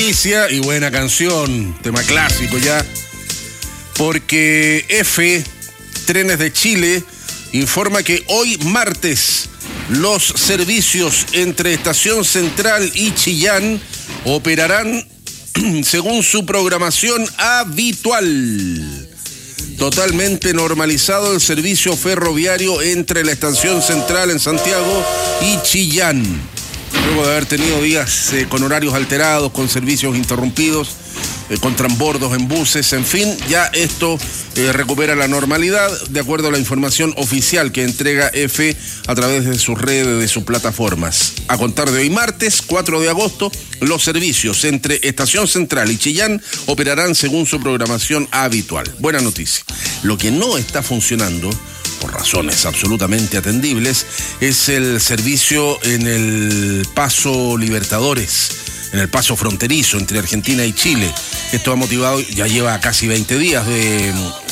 noticia y buena canción, tema clásico ya, porque Trenes de Chile informa que hoy martes los servicios entre Estación Central y Chillán operarán según su programación habitual. Totalmente normalizado el servicio ferroviario entre la Estación Central en Santiago y Chillán. Luego de haber tenido días con horarios alterados, con servicios interrumpidos, con transbordos en buses, en fin, ya esto recupera la normalidad de acuerdo a la información oficial que entrega EFE a través de sus redes, de sus plataformas. A contar de hoy martes, 4 de agosto, los servicios entre Estación Central y Chillán operarán según su programación habitual. Buena noticia. Lo que no está funcionando, por razones absolutamente atendibles, es el servicio en el Paso Libertadores, en el paso fronterizo entre Argentina y Chile. Esto ha motivado, ya lleva casi 20 días de